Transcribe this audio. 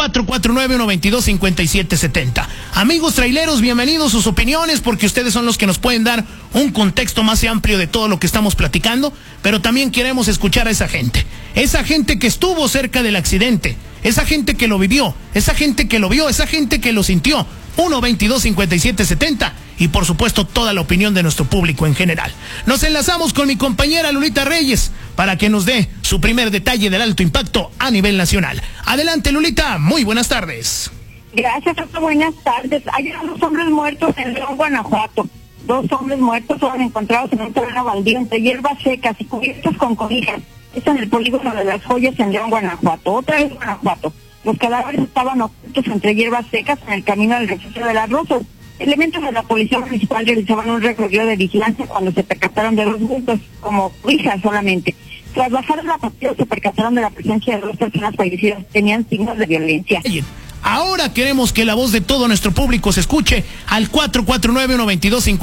449-122-5770. Amigos traileros, bienvenidos, sus opiniones, porque ustedes son los que nos pueden dar un contexto más amplio de todo lo que estamos platicando, pero también queremos escuchar a esa gente que estuvo cerca del accidente, esa gente que lo vivió, esa gente que lo vio, esa gente que lo sintió. 122-5770 y por supuesto toda la opinión de nuestro público en general. Nos enlazamos con mi compañera Lulita Reyes para que nos dé su primer detalle del alto impacto a nivel nacional. Adelante, Lulita, muy buenas tardes. Gracias, buenas tardes. Hay 2 hombres muertos en León, Guanajuato. 2 hombres muertos fueron encontrados en un terreno baldío entre hierbas secas y cubiertas con cobijas. Esto en el polígono de Las Joyas en León, Guanajuato. Otra vez Guanajuato. Los cadáveres estaban ocultos entre hierbas secas en el camino del refugio de Las Rosas. Elementos de la policía municipal realizaban un recorrido de vigilancia cuando se percataron de 2 bultos, como cobijas solamente. Tras bajar de la patrulla se percataron de la presencia de 2 personas fallecidas. Tenían signos de violencia. Ahora queremos que la voz de todo nuestro público se escuche al 449-122-5770.